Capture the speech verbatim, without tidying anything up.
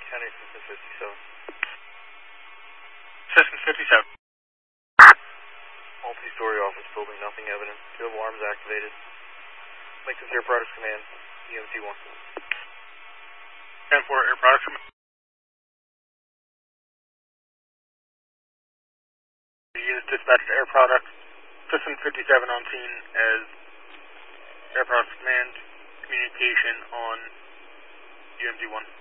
County System fifty-seven. System fifty-seven. Multi-story office building, nothing evident. Field alarms activated. Lincoln Air Products Command, E M T one. ten four Air Products Command. Unit dispatched to Air Products. System fifty-seven on scene as Air Products Command. Communication on U M T one.